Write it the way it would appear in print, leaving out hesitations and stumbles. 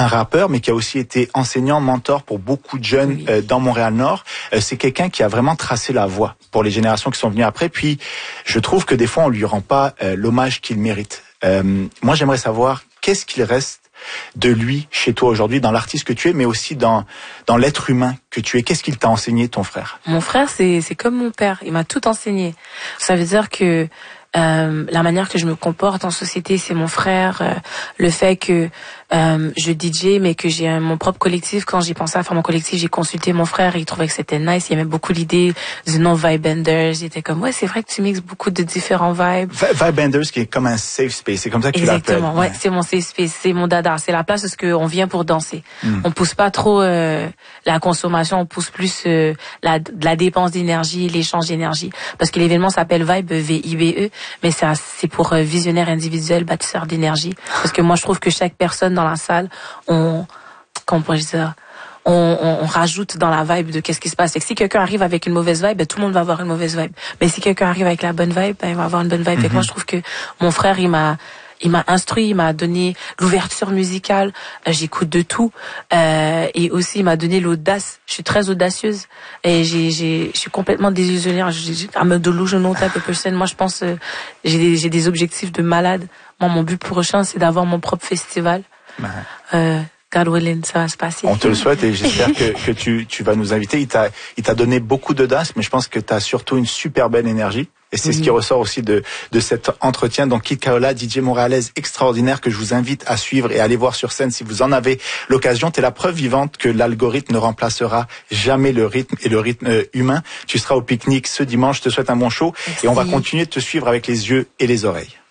un rappeur, mais qui a aussi été enseignant, mentor pour beaucoup de jeunes dans Montréal-Nord. C'est quelqu'un qui a vraiment tracé la voie pour les générations qui sont venues après. Puis, je trouve que des fois, on lui rend pas l'hommage qu'il mérite. Moi, j'aimerais savoir qu'est-ce qu'il reste de lui chez toi aujourd'hui, dans l'artiste que tu es, mais aussi dans l'être humain que tu es. Qu'est-ce qu'il t'a enseigné, ton frère? Mon frère, c'est comme mon père. Il m'a tout enseigné. Ça veut dire que la manière que je me comporte en société, c'est mon frère. Le fait que je DJ, mais que j'ai mon propre collectif. Quand j'ai pensé à faire mon collectif, j'ai consulté mon frère. Il trouvait que c'était nice. Il aimait beaucoup l'idée du nom Vibenders. Il était comme, ouais, c'est vrai que tu mixes beaucoup de différents vibes. Vibenders, qui est comme un safe space. C'est comme ça que tu l'appelles. Exactement. Ouais, c'est mon safe space. C'est mon dada. C'est la place où on vient pour danser. On pousse pas trop la consommation. On pousse plus la dépense d'énergie, l'échange d'énergie. Parce que l'événement s'appelle Vibe, V-I-B-E. Mais c'est pour visionnaires individuels, bâtisseurs d'énergie. Parce que moi, je trouve que chaque personne dans la salle, on rajoute dans la vibe de qu'est-ce qui se passe. Et que si quelqu'un arrive avec une mauvaise vibe, tout le monde va avoir une mauvaise vibe. Mais si quelqu'un arrive avec la bonne vibe, il va avoir une bonne vibe. Et moi, je trouve que mon frère, il m'a instruit, il m'a donné l'ouverture musicale, j'écoute de tout, et aussi il m'a donné l'audace. Je suis très audacieuse et je suis complètement désillusionnée. I'm a delusional type of person. Moi, je pense, j'ai des objectifs de malade. Moi, mon but prochain, c'est d'avoir mon propre festival. God willing, ça va se passer. On te le souhaite et j'espère que tu vas nous inviter. Il t'a donné beaucoup d'audace, mais je pense que tu as surtout une super belle énergie. Et c'est ce qui ressort aussi de cet entretien. Donc, Kid Kaola, DJ montréalaise extraordinaire que je vous invite à suivre et à aller voir sur scène si vous en avez l'occasion. T'es la preuve vivante que l'algorithme ne remplacera jamais le rythme et le rythme humain. Tu seras au pique-nique ce dimanche. Je te souhaite un bon show. Merci. Et on va continuer de te suivre avec les yeux et les oreilles.